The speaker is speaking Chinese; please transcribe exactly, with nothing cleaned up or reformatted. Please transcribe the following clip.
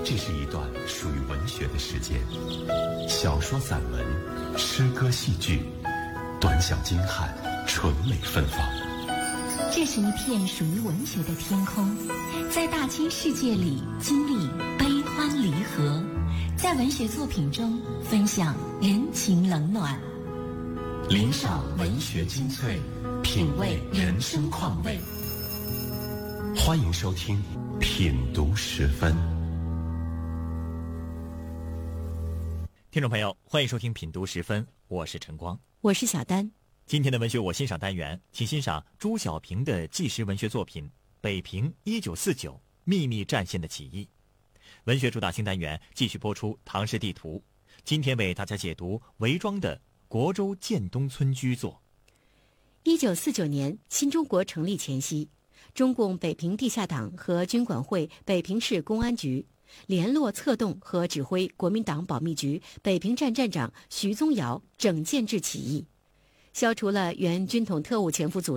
这是一段属于文学的时间，小说、散文、诗歌、戏剧，短小精悍，纯美芬芳。 这是一片属于文学的天空，在大千世界里经历悲欢离合，在文学作品中分享人情冷暖， 聆赏文学精粹，品味人生况味。欢迎收听品读十分。 听众朋友，欢迎收听品读十分，我是陈光， 我是小丹。 今天的文学我欣赏单元，请欣赏朱小平的纪实文学作品《北平一九四九秘密战线的起义》。文学主打新单元继续播出唐诗地图，今天为大家解读韦庄的国州建东村居作。 一九四九年，新中国成立前夕，中共北平地下党和军管会北平市公安局联络策动和指挥国民党保密局北平站站长徐宗尧整建制起义，消除了原军统特务潜伏组